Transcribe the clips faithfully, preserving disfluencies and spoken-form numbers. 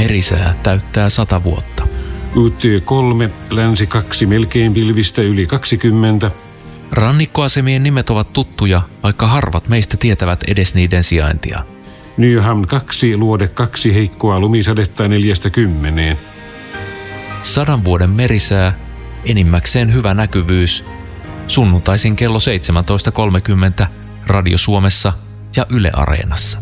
Merisää täyttää sata vuotta. U T kolme, länsi kaksi, melkein pilvistä yli kaksikymmentä. Rannikkoasemien nimet ovat tuttuja, vaikka harvat meistä tietävät edes niiden sijaintia. Nyhamn kaksi, luode kaksi, heikkoa lumisadetta neljästä kymmeneen. Sadan vuoden merisää, enimmäkseen hyvä näkyvyys. Sunnuntaisin kello seitsemäntoista kolmekymmentä Radio Suomessa ja Yle Areenassa.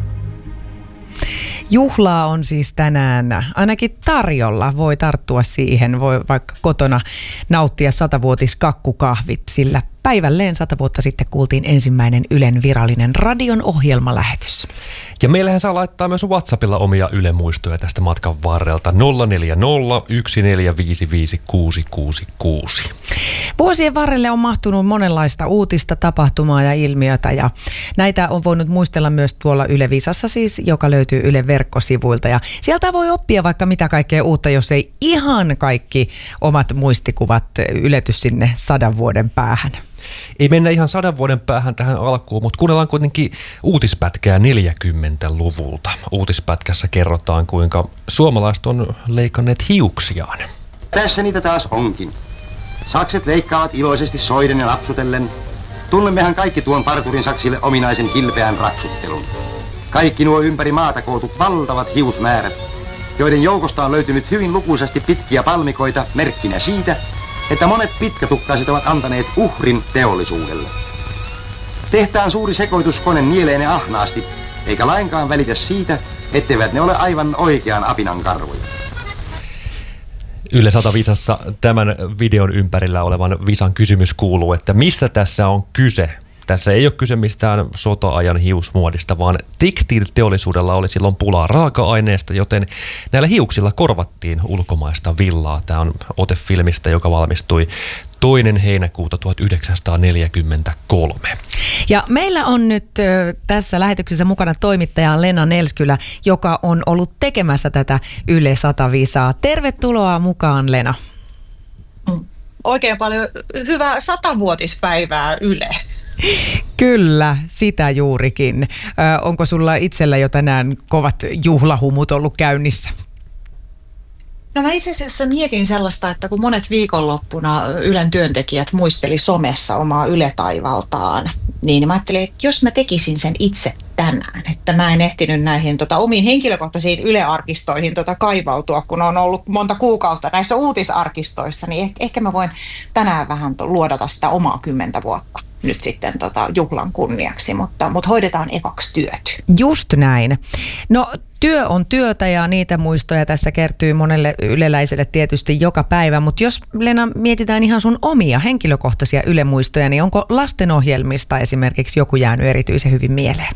Juhlaa on siis tänään ainakin tarjolla. Voi tarttua siihen, voi vaikka kotona nauttia satavuotiskakkukahvit, sillä päivälleen sata vuotta sitten kuultiin ensimmäinen Ylen virallinen radion ohjelmalähetys. Ja meillähän saa laittaa myös WhatsAppilla omia Yle-muistoja tästä matkan varrelta nolla neljä nolla yksi neljä viisi viisi kuusi kuusi kuusi. Vuosien varrelle on mahtunut monenlaista uutista, tapahtumaa ja ilmiötä, ja näitä on voinut muistella myös tuolla Yle Visassa siis, joka löytyy Yle verkkosivuilta, ja sieltä voi oppia vaikka mitä kaikkea uutta, jos ei ihan kaikki omat muistikuvat ylety sinne sadan vuoden päähän. Ei mennä ihan sadan vuoden päähän tähän alkuun, mutta kuunnellaan kuitenkin uutispätkää neljäkymmentäluvulta. Uutispätkässä kerrotaan, kuinka suomalaiset on leikanneet hiuksiaan. Tässä niitä taas onkin. Sakset leikkaavat iloisesti soiden ja napsutellen. Tunnemmehan kaikki tuon parturin saksille ominaisen hilpeän raksuttelun. Kaikki nuo ympäri maata kootut valtavat hiusmäärät, joiden joukosta on löytynyt hyvin lukuisasti pitkiä palmikoita merkkinä siitä, että monet pitkätukkaiset ovat antaneet uhrin teollisuudelle. Tehtaan suuri sekoituskone nielee ne ahnaasti, eikä lainkaan välitä siitä, etteivät ne ole aivan oikean apinan karvoja. Yle sata Visassa tämän videon ympärillä olevan Visan kysymys kuuluu, että mistä tässä on kyse? Tässä ei ole kyse mistään sota-ajan hiusmuodista, vaan tekstiiliteollisuudella oli silloin pulaa raaka-aineesta, joten näillä hiuksilla korvattiin ulkomaista villaa. Tämä on ote filmistä, joka valmistui toinen heinäkuuta tuhatyhdeksänsataaneljäkymmentäkolme. Ja meillä on nyt ö, tässä lähetyksessä mukana toimittaja Lena Nelskylä, joka on ollut tekemässä tätä Yle sata Visaa. Tervetuloa mukaan, Lena. Oikein paljon hyvää satavuotispäivää Yle. Kyllä, sitä juurikin. Ö, onko sulla itsellä jo tänään kovat juhlahumut ollut käynnissä? No mä itse asiassa mietin sellaista, että kun monet viikonloppuna Ylen työntekijät muisteli somessa omaa Yle-taivaltaan, niin mä ajattelin, että jos mä tekisin sen itse tänään, että mä en ehtinyt näihin tota, omiin henkilökohtaisiin Yle-arkistoihin tota, kaivautua, kun on ollut monta kuukautta näissä uutisarkistoissa, niin ehkä, ehkä mä voin tänään vähän luodata sitä omaa kymmentä vuotta nyt sitten tota, juhlan kunniaksi, mutta, mutta hoidetaan ekaksi työt. Just näin. No työ on työtä ja niitä muistoja tässä kertyy monelle yleläiselle tietysti joka päivä, mutta jos Lena mietitään ihan sun omia henkilökohtaisia Yle-muistoja, niin onko lastenohjelmista esimerkiksi joku jäänyt erityisen hyvin mieleen?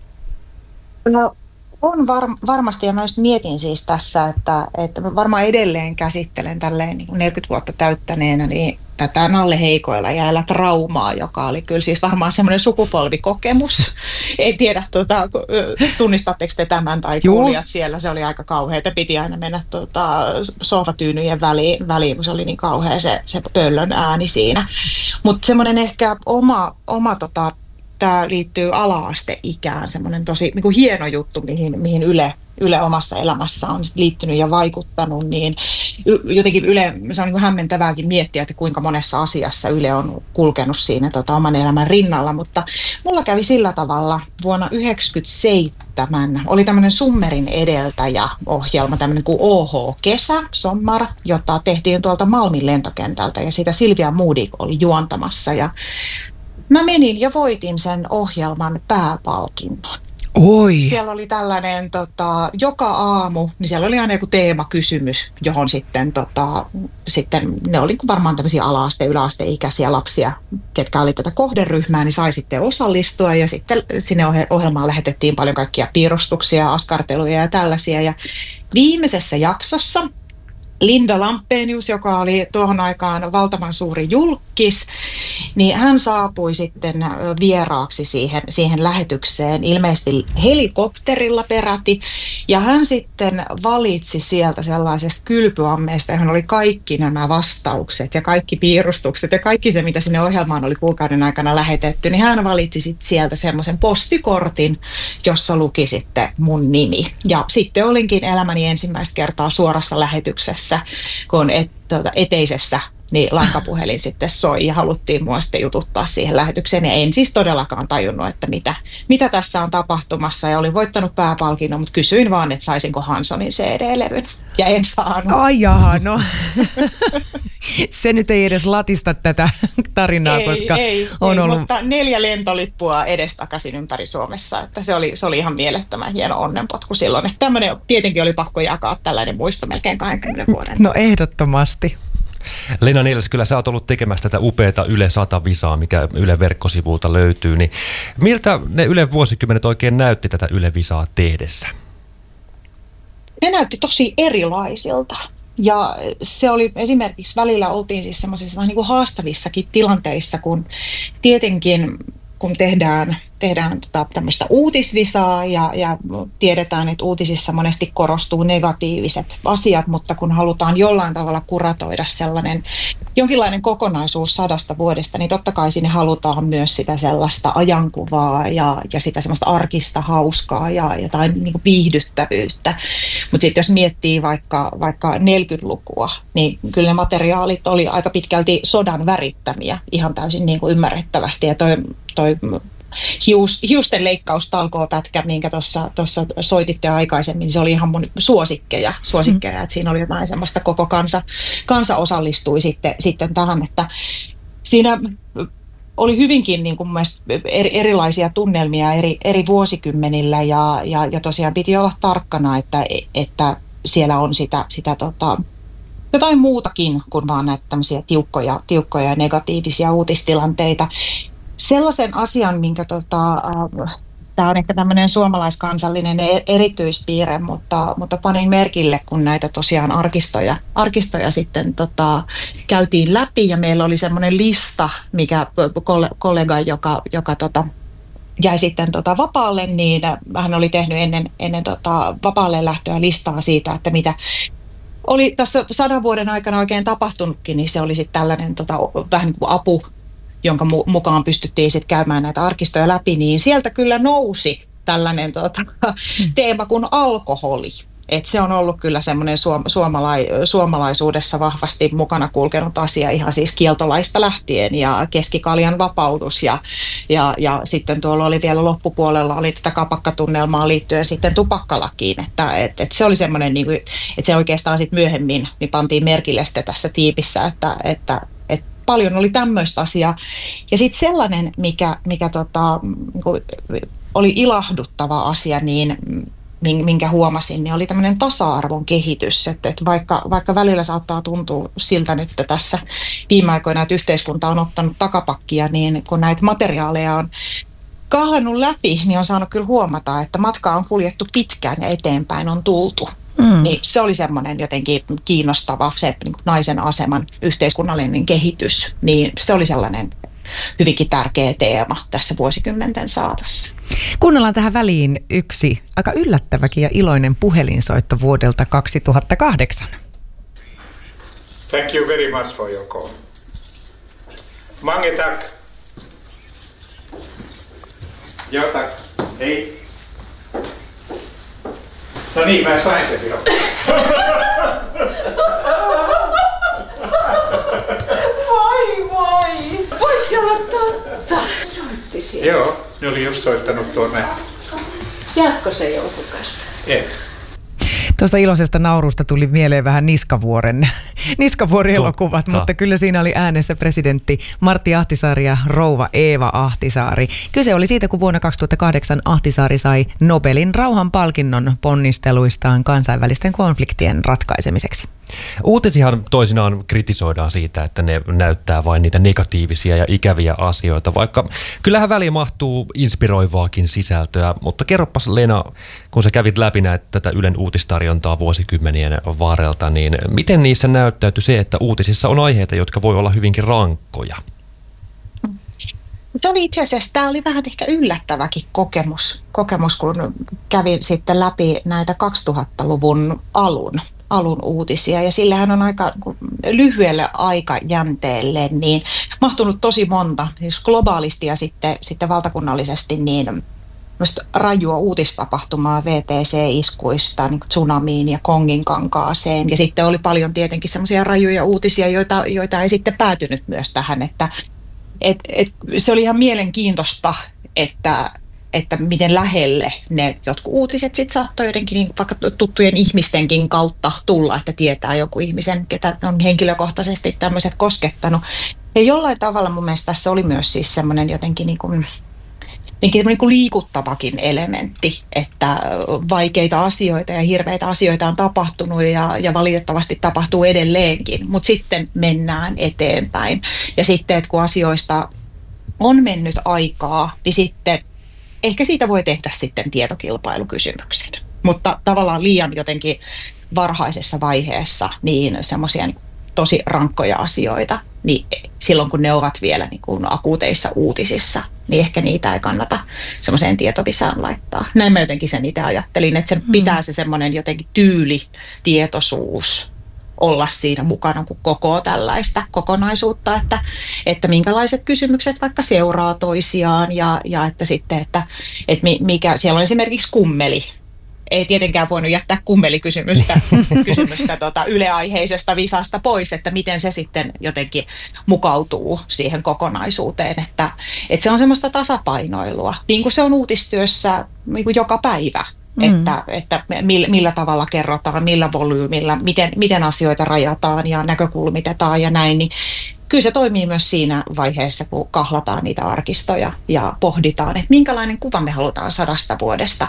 No on var, varmasti, ja mä just mietin siis tässä, että, että varmaan edelleen käsittelen tälleen niin kuin neljäkymmentä vuotta täyttäneenä niin tätä Nalle Heikoilla jäällä traumaa, joka oli kyllä siis varmaan semmoinen sukupolvikokemus. En tiedä, tota, tunnistatteko te tämän tai kuulijat siellä, se oli aika kauhea, että piti aina mennä tota, sohvatyynyjen väliin, väliin, kun se oli niin kauhea se, se pöllön ääni siinä. Mutta semmoinen ehkä oma, oma tota, tämä liittyy ala-asteikään, semmoinen tosi niin kuin hieno juttu, mihin, mihin Yle, Yle omassa elämässä on liittynyt ja vaikuttanut, niin jotenkin Yle, se on niin kuin hämmentävääkin miettiä, että kuinka monessa asiassa Yle on kulkenut siinä tota, oman elämän rinnalla, mutta mulla kävi sillä tavalla vuonna yhdeksänkymmentäseitsemän, oli tämmöinen Summerin edeltäjäohjelma, tämmöinen kuin O H-kesä, Sommar, jota tehtiin tuolta Malmin lentokentältä ja sitä Silvia Modig oli juontamassa ja mä menin ja voitin sen ohjelman pääpalkinnon. Oi. Siellä oli tällainen, tota, joka aamu, niin siellä oli aina joku teemakysymys, johon sitten, tota, sitten ne oli varmaan tämmöisiä ala-aste- yläasteikäisiä lapsia, ketkä oli tätä kohderyhmää, niin sai sitten osallistua ja sitten sinne ohjelmaan lähetettiin paljon kaikkia piirustuksia, askarteluja ja tällaisia. Ja viimeisessä jaksossa Linda Lampenius, joka oli tuohon aikaan valtavan suuri julkkis, niin hän saapui sitten vieraaksi siihen, siihen lähetykseen ilmeisesti helikopterilla peräti. Ja hän sitten valitsi sieltä sellaisesta kylpyammeesta, johon oli kaikki nämä vastaukset ja kaikki piirustukset ja kaikki se, mitä sinne ohjelmaan oli kuukauden aikana lähetetty, niin hän valitsi sitten sieltä semmoisen postikortin, jossa luki sitten mun nimi. Ja sitten olinkin elämäni ensimmäistä kertaa suorassa lähetyksessä, kun et, tuota, eteisessä niin lankapuhelin sitten soi ja haluttiin mua sitten jututtaa siihen lähetykseen. Ja en siis todellakaan tajunnut, että mitä, mitä tässä on tapahtumassa. Ja olin voittanut pääpalkinnon, mutta kysyin vaan, että saisinko Hansonin C D-levyn. Ja en saanut. Ai jaha, no. Se nyt ei edes latista tätä tarinaa, ei, koska ei, on ei, ollut... Mutta neljä lentolippua edestakaisin ympäri Suomessa. Että se, oli, se oli ihan mielettömän hieno onnenpotku silloin. Että tämmöinen tietenkin oli pakko jakaa tällainen muisto melkein kaksikymmentä vuoden. No ehdottomasti. Leena Neles, kyllä sä oot ollut tekemässä tätä upeata Yle sata-visaa, mikä Yle verkkosivulta löytyy. Niin miltä ne Yle vuosikymmenet oikein näytti tätä Yle-visaa tehdessä? Ne näytti tosi erilaisilta. Ja se oli esimerkiksi välillä oltiin siis semmoisissa vähän niin kuin haastavissakin tilanteissa, kun tietenkin kun tehdään, tehdään tota, tämmöistä uutisvisaa ja, ja tiedetään, että uutisissa monesti korostuu negatiiviset asiat, mutta kun halutaan jollain tavalla kuratoida sellainen jonkinlainen kokonaisuus sadasta vuodesta, niin totta kai sinne halutaan myös sitä sellaista ajankuvaa ja, ja sitä semmoista arkista hauskaa ja jotain niin kuin viihdyttävyyttä. Mutta sitten jos miettii vaikka, vaikka neljäkymmentälukua, niin kyllä ne materiaalit oli aika pitkälti sodan värittämiä ihan täysin niin kuin ymmärrettävästi ja toi toi hius, hiusten leikkaustalkoopätkä, minkä tuossa soititte aikaisemmin, niin se oli ihan mun suosikkeja, suosikkeja mm. että siinä oli jotain semmoista, koko kansa, kansa osallistui sitten, sitten tähän, että siinä oli hyvinkin niin kuin eri, erilaisia tunnelmia eri, eri vuosikymmenillä ja, ja, ja tosiaan piti olla tarkkana, että, että siellä on sitä, sitä tota, jotain muutakin kuin vaan näitä tämmöisiä tiukkoja, tiukkoja ja negatiivisia uutistilanteita. Sellaisen asian, minkä tota, äh, tämä on ehkä tämmöinen suomalaiskansallinen erityispiirre, mutta, mutta panin merkille, kun näitä tosiaan arkistoja, arkistoja sitten tota, käytiin läpi ja meillä oli semmoinen lista, mikä kollega, joka, joka tota, jäi sitten tota vapaalle, niin hän oli tehnyt ennen, ennen tota vapaalle lähtöä listaa siitä, että mitä oli tässä sadan vuoden aikana oikein tapahtunutkin, niin se oli sitten tällainen tota, vähän niin kuin apu, jonka mukaan pystyttiin sitten käymään näitä arkistoja läpi, niin sieltä kyllä nousi tällainen tota, teema kuin alkoholi. Et se on ollut kyllä semmoinen suom- suomalai- suomalaisuudessa vahvasti mukana kulkenut asia ihan siis kieltolaista lähtien ja keskikaljan vapautus ja, ja, ja sitten tuolla oli vielä loppupuolella oli tätä kapakkatunnelmaa liittyen sitten tupakkalakiin, että et, et se oli semmoinen, niin kuin, että se oikeastaan sitten myöhemmin niin pantiin merkille sitten tässä tiipissä, että, että paljon oli tämmöistä asiaa. Ja sitten sellainen, mikä, mikä tota, oli ilahduttava asia, niin minkä huomasin, niin oli tämmöinen tasa-arvon kehitys. Että, että vaikka, vaikka välillä saattaa tuntua siltä nyt tässä viime aikoina, että yhteiskunta on ottanut takapakkia, niin kun näitä materiaaleja on kahlannut läpi, niin on saanut kyllä huomata, että matkaa on kuljettu pitkään ja eteenpäin on tultu. Mm. Niin se oli semmoinen jotenkin kiinnostava, se niin kuin naisen aseman yhteiskunnallinen kehitys, niin se oli sellainen hyvinkin tärkeä teema tässä vuosikymmenten saatossa. Kuunnellaan tähän väliin yksi aika yllättäväkin ja iloinen puhelinsoitto vuodelta kaksituhattakahdeksan. Thank you very much for your call. Mange tack. Joo tack. Hei. No niin, mä sain sen jo. Voi voi! Voiko se olla totta? Soitti siellä. Joo, ne oli just soittanut tuonne. Jaakko se jonkun kanssa? Ei. Tuosta iloisesta naurusta tuli mieleen vähän Niskavuoren, Niskavuori-elokuvat, mutta kyllä siinä oli äänessä presidentti Martti Ahtisaari ja rouva Eeva Ahtisaari. Kyse oli siitä, kun vuonna kaksituhattakahdeksan Ahtisaari sai Nobelin rauhanpalkinnon ponnisteluistaan kansainvälisten konfliktien ratkaisemiseksi. Uutisihan toisinaan kritisoidaan siitä, että ne näyttää vain niitä negatiivisia ja ikäviä asioita, vaikka kyllähän väliin mahtuu inspiroivaakin sisältöä, mutta kerropas Leena, kun sä kävit läpi näitä tätä Ylen uutistarjontaa vuosikymmenien varrelta, niin miten niissä näyttäytyi se, että uutisissa on aiheita, jotka voi olla hyvinkin rankkoja? Se oli itse asiassa, tämä oli vähän ehkä yllättäväkin kokemus, kokemus, kun kävin sitten läpi näitä kaksituhattaluvun alun, alun uutisia. Ja sillähän on aika lyhyelle aikajänteelle niin mahtunut tosi monta, siis globaalisti ja sitten, sitten valtakunnallisesti niin rajua uutistapahtumaa V T C-iskuista niin tsunamiin ja Kongin kankaaseen. Ja sitten oli paljon tietenkin semmoisia rajuja uutisia, joita, joita ei sitten päätynyt myös tähän, että et, et, se oli ihan mielenkiintoista, että, että miten lähelle ne jotkut uutiset sitten saattoi jotenkin niin vaikka tuttujen ihmistenkin kautta tulla, että tietää joku ihmisen, ketä on henkilökohtaisesti tämmöiset koskettanut. Ja jollain tavalla mun mielestä tässä oli myös siis semmoinen jotenkin niin kuin niin kuin liikuttavakin elementti, että vaikeita asioita ja hirveitä asioita on tapahtunut ja, ja valitettavasti tapahtuu edelleenkin, mutta sitten mennään eteenpäin. Ja sitten, että kun asioista on mennyt aikaa, niin sitten ehkä siitä voi tehdä sitten tietokilpailukysymyksen. Mutta tavallaan liian jotenkin varhaisessa vaiheessa niin semmoisia niin tosi rankkoja asioita, niin silloin kun ne ovat vielä niin kuin akuuteissa uutisissa, niin ehkä niitä ei kannata semmoiseen tietovisaan laittaa. Näin mä jotenkin sen itse ajattelin, että sen mm. pitää se semmoinen jotenkin tyyli, tietoisuus olla siinä mukana kuin koko tällaista kokonaisuutta, että, että minkälaiset kysymykset vaikka seuraa toisiaan ja, ja että sitten, että, että mikä, siellä on esimerkiksi kummeli. Ei tietenkään voinut jättää kummelikysymystä kysymystä tota, yleaiheisesta visasta pois, että miten se sitten jotenkin mukautuu siihen kokonaisuuteen, että, että se on semmoista tasapainoilua, niin kuin se on uutistyössä niin kuin joka päivä, mm. että, että millä, millä tavalla kerrotaan, millä volyymilla, miten, miten asioita rajataan ja näkökulmitetaan ja näin, niin kyllä se toimii myös siinä vaiheessa, kun kahlataan niitä arkistoja ja pohditaan, että minkälainen kuva me halutaan sadasta vuodesta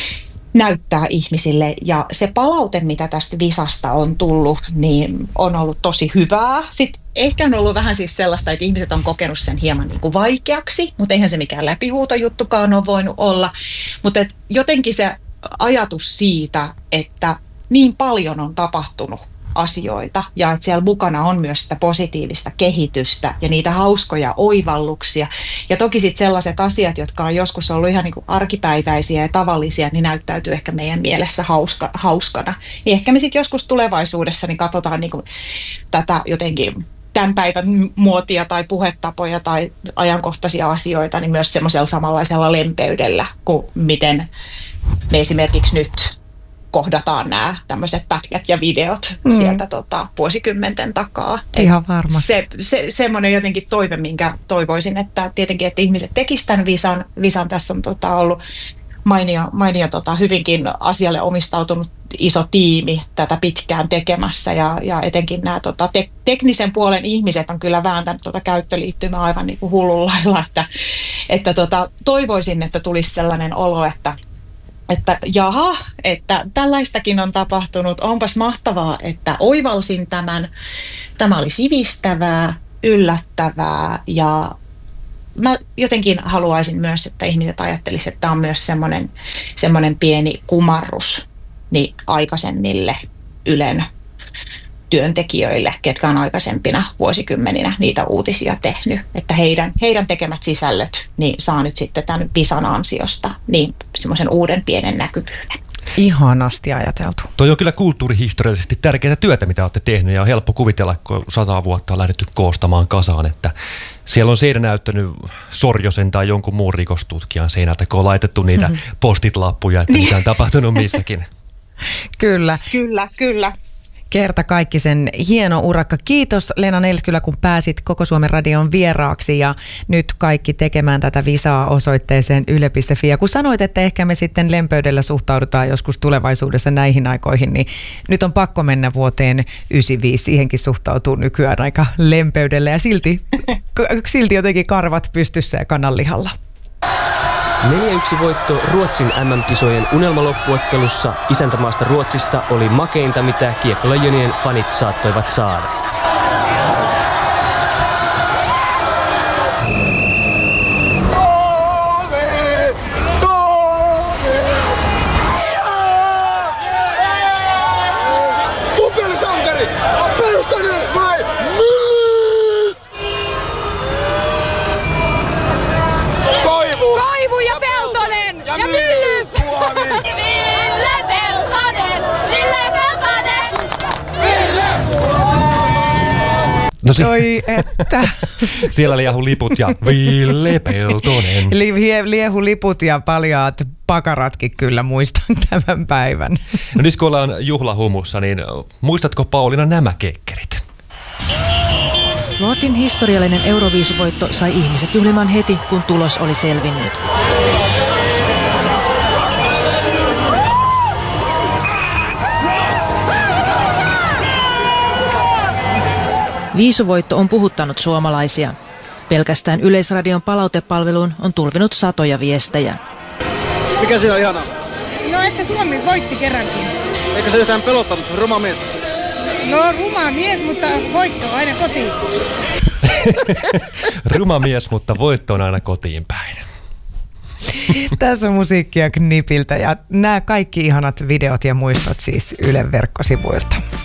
näyttää ihmisille. Ja se palaute, mitä tästä visasta on tullut, niin on ollut tosi hyvää. Sitten ehkä on ollut vähän siis sellaista, että ihmiset on kokenut sen hieman niin kuin vaikeaksi, mutta eihän se mikään läpihuutojuttukaan ole voinut olla. Mutta jotenkin se ajatus siitä, että niin paljon on tapahtunut asioita ja että siellä mukana on myös sitä positiivista kehitystä ja niitä hauskoja oivalluksia. Ja toki sitten sellaiset asiat, jotka on joskus ollut ihan niin kuin arkipäiväisiä ja tavallisia, niin näyttäytyy ehkä meidän mielessä hauska, hauskana. Niin ehkä me sitten joskus tulevaisuudessa niin katsotaan niin kuin tätä jotenkin tämän päivän muotia tai puhetapoja tai ajankohtaisia asioita niin myös semmoisella samanlaisella lempeydellä kuin miten me esimerkiksi nyt kohdataan nämä tämmöiset pätkät ja videot mm. sieltä tota, vuosikymmenten takaa. Ihan varmasti. Se, se, semmoinen jotenkin toive, minkä toivoisin, että tietenkin, että ihmiset tekisivät tämän visan. Visan tässä on tota, ollut mainio, mainio tota, hyvinkin asialle omistautunut iso tiimi tätä pitkään tekemässä ja, ja etenkin nämä tota, te, teknisen puolen ihmiset on kyllä vääntänyt tota käyttöliittymää aivan niin kuin hullun lailla, että, että tota, toivoisin, että tulisi sellainen olo, että että jaha, että tällaistakin on tapahtunut, onpas mahtavaa, että oivalsin tämän. Tämä oli sivistävää, yllättävää ja mä jotenkin haluaisin myös, että ihmiset ajattelisivat, että tämä on myös semmoinen, semmoinen pieni kumarrus niin aikaisemmille Ylen työntekijöille, ketkä on aikaisempina vuosikymmeninä niitä uutisia tehnyt, että heidän, heidän tekemät sisällöt niin saa nyt sitten tämän visan ansiosta niin semmoisen uuden pienen näkyvyyden. Ihanasti ajateltu. Toi on kyllä kulttuurihistoriallisesti tärkeää työtä, mitä olette tehnyt ja on helppo kuvitella, kun sata vuotta on lähdetty koostamaan kasaan, että siellä on seinä näyttänyt Sorjosen tai jonkun muun rikostutkijan seinältä, kun on laitettu niitä postit-lappuja, että mitä on tapahtunut missäkin. Kyllä. Kyllä, kyllä. Kerta kaikki sen hieno urakka. Kiitos Leena Nelskylä, kun pääsit Koko Suomen Radion vieraaksi ja nyt kaikki tekemään tätä visaa osoitteeseen yle piste fi. Ja kun sanoit, että ehkä me sitten lempeydellä suhtaudutaan joskus tulevaisuudessa näihin aikoihin, niin nyt on pakko mennä vuoteen yhdeksänkymmentäviisi. Siihenkin suhtautuu nykyään aika lempeydellä ja silti, silti jotenkin karvat pystyssä ja kananlihalla. neljä yksi voitto Ruotsin M M-kisojen unelmaloppuottelussa isäntämaasta Ruotsista oli makeinta, mitä kiekkolajionien fanit saattoivat saada. No si- Oi, että. Siellä liehu liput ja Ville Peltonen. Lie- liehu liput ja paljaat pakaratkin kyllä muistan tämän päivän. No nyt kun ollaan juhlahumussa, niin muistatko Pauliina nämä kekkerit? Lordin historiallinen Euroviisuvoitto sai ihmiset juhlimaan heti, kun tulos oli selvinnyt. Viisuvoitto on puhuttanut suomalaisia. Pelkästään Yleisradion palautepalveluun on tulvinut satoja viestejä. Mikä siinä on ihanaa? No, että Suomi voitti kerrankin. Eikö se yhtään pelottanut, ruma mies? No, ruma mies, mutta voitto aina kotiin. Ruma mies, mutta voitto on aina kotiin päin. Tässä on musiikkia Knipiltä ja nämä kaikki ihanat videot ja muistot siis Ylen verkkosivuilta.